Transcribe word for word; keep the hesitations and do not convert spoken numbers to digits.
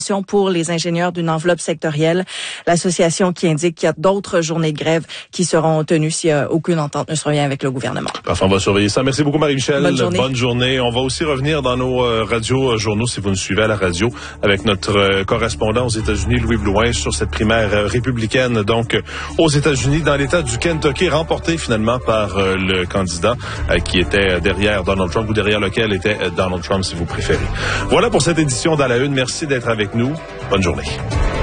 pour les ingénieurs d'une enveloppe sectorielle. L'association qui indique qu'il y a d'autres journées de grève qui seront tenues si euh, aucune entente ne survient avec le gouvernement. Enfin, on va surveiller ça. Merci beaucoup, Marie-Michel. Bonne journée. Bonne journée. On va aussi revenir dans nos euh, radios, euh, journaux, si vous nous suivez à la radio, avec notre euh, correspondant aux États-Unis, Louis Blouin, sur cette primaire euh, républicaine, donc euh, aux États-Unis, dans l'État du Kentucky, remportée finalement par euh, le candidat euh, qui était derrière Donald Trump, ou derrière lequel était euh, Donald Trump, si vous préférez. Voilà pour cette édition d'À la Une. Merci d'être avec nous. Bonne journée.